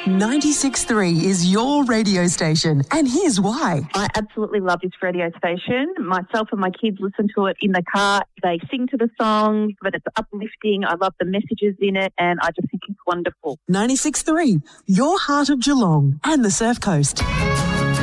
96.3 is your radio station, and here's why. I absolutely love this radio station. Myself and my kids listen to it in the car. They sing to the songs, but it's uplifting. I love the messages in it, and I just think it's wonderful. 96.3, your heart of Geelong and the Surf Coast.